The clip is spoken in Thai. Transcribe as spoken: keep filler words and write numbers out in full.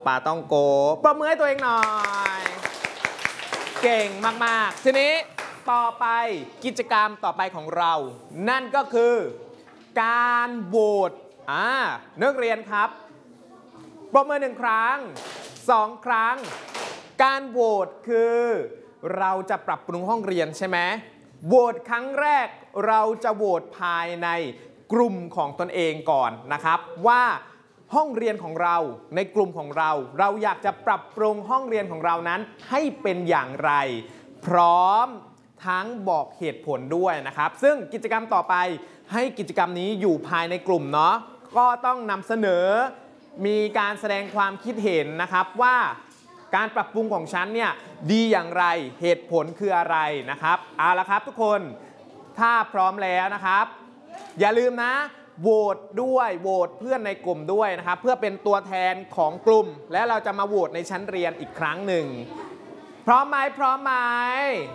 ปาต้องโกปรบมือให้ตัวเองหน่อย เก่งมากๆทีนี้ต่อไปกิจกรรมต่อไปของเรานั่นก็คือการโหวตอ่านักเรียนครับปรบมือหนึ่งครั้งสองครั้งการโหวตคือเราจะปรับปรุงห้องเรียนใช่ไหมโหวตครั้งแรกเราจะโหวตภายในกลุ่มของตนเองก่อนนะครับว่าห้องเรียนของเราในกลุ่มของเราเราอยากจะปรับปรุงห้องเรียนของเรานั้นให้เป็นอย่างไรพร้อมทั้งบอกเหตุผลด้วยนะครับซึ่งกิจกรรมต่อไปให้กิจกรรมนี้อยู่ภายในกลุ่มเนาะก็ต้องนำเสนอมีการแสดงความคิดเห็นนะครับว่าการปรับปรุงของฉันเนี่ยดีอย่างไรเหตุผลคืออะไรนะครับเอาละครับทุกคนถ้าพร้อมแล้วนะครับอย่าลืมนะโหวตด้วยโหวตเพื่อนในกลุ่มด้วยนะครับเพื่อเป็นตัวแทนของกลุ่มและเราจะมาโหวตในชั้นเรียนอีกครั้งหนึ่งพร้อมไหมพร้อมไหม